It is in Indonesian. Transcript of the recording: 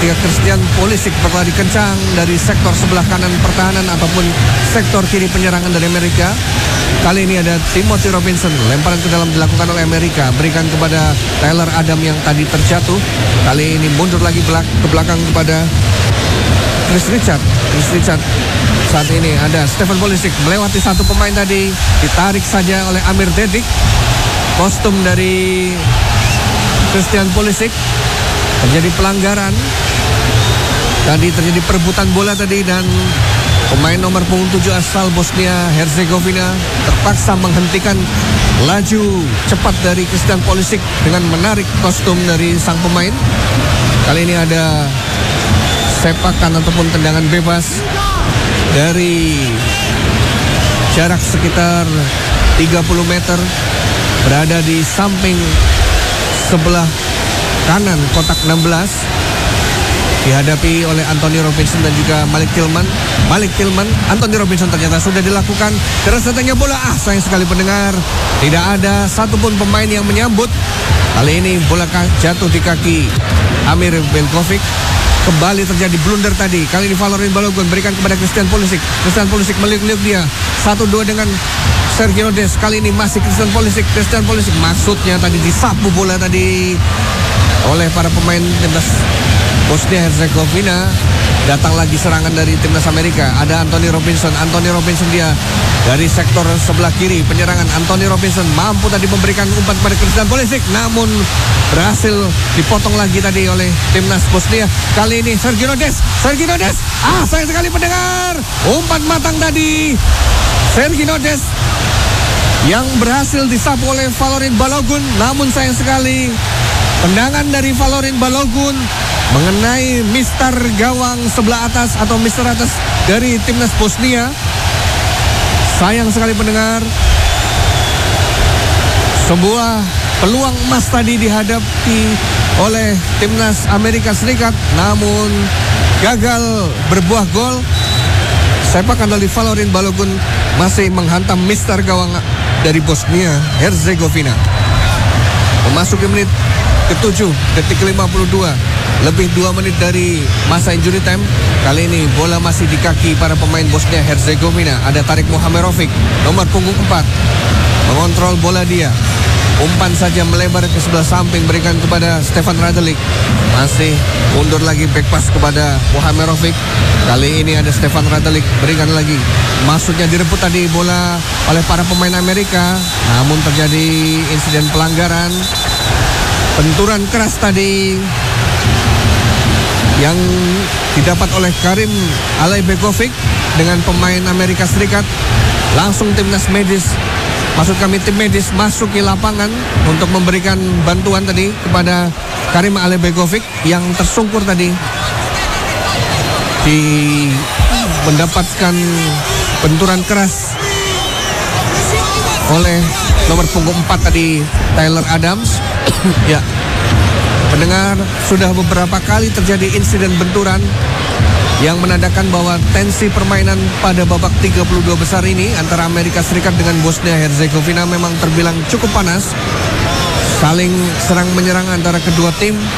ketika Christian Pulisic berlari kencang dari sektor sebelah kanan pertahanan ataupun sektor kiri penyerangan dari Amerika. Kali ini ada Timothy Robinson, lemparan ke dalam dilakukan oleh Amerika, berikan kepada Tyler Adam yang tadi terjatuh. Kali ini mundur lagi ke belakang kepada Chris Richard. Saat ini ada Stefan Pulisic melewati satu pemain tadi, ditarik saja oleh Amir Dedik. Kostum dari Christian Pulisic, terjadi pelanggaran. Tadi terjadi perebutan bola tadi dan pemain nomor punggung 7 asal Bosnia Herzegovina terpaksa menghentikan laju cepat dari Christian Pulisic dengan menarik kostum dari sang pemain. Kali ini ada sepakan ataupun tendangan bebas dari jarak sekitar 30 meter, berada di samping sebelah kanan kotak 16, dihadapi oleh Anthony Robinson dan juga Malik Tillman. Anthony Robinson ternyata sudah dilakukan. Terus datangnya bola, sayang sekali pendengar, tidak ada satupun pemain yang menyambut. Kali ini bola jatuh di kaki Amir Belkovic. Kembali terjadi blunder tadi. Kali ini Valorin Balogun berikan kepada Christian Pulisic. Christian Pulisic meliuk-liuk dia 1-2 dengan Sergio Des. Kali ini masih Christian Pulisic. Maksudnya tadi disapu bola tadi oleh para pemain timnas Bosnia Herzegovina. Datang lagi serangan dari timnas Amerika. Ada Anthony Robinson dia dari sektor sebelah kiri penyerangan. Anthony Robinson mampu tadi memberikan umpan kepada Christian Pulisic, namun berhasil dipotong lagi tadi oleh timnas Bosnia. Kali ini Sergio Des. Sayang sekali pendengar, umpan matang tadi Sergio Des yang berhasil disapu oleh Valorin Balogun, namun sayang sekali tendangan dari Valorin Balogun mengenai mister gawang sebelah atas atau mister atas dari timnas Bosnia. Sayang sekali pendengar, sebuah peluang emas tadi dihadapi oleh timnas Amerika Serikat, namun gagal berbuah gol. Sepakan dari Valorin Balogun masih menghantam mister gawang dari Bosnia Herzegovina. Memasuki menit ke-7, detik ke-52, lebih 2 menit dari masa injury time. Kali ini bola masih di kaki para pemain Bosnia Herzegovina. Ada Tarik Muhamerovic, nomor punggung 4, mengontrol bola dia. Umpan saja melebar ke sebelah samping, berikan kepada Stefan Radelic. Masih mundur lagi, back pass kepada Muhamerovic. Kali ini ada Stefan Radelic, berikan lagi. Maksudnya direbut tadi bola oleh para pemain Amerika, namun terjadi insiden pelanggaran. Benturan keras tadi yang didapat oleh Karim Alejbegovic dengan pemain Amerika Serikat. Langsung tim medis masuk ke lapangan untuk memberikan bantuan tadi kepada Karim Alejbegovic yang tersungkur tadi, mendapatkan benturan keras oleh nomor punggung 4 tadi, Tyler Adams. Ya, pendengar, sudah beberapa kali terjadi insiden benturan yang menandakan bahwa tensi permainan pada babak 32 besar ini antara Amerika Serikat dengan Bosnia Herzegovina memang terbilang cukup panas. Saling serang menyerang antara kedua tim.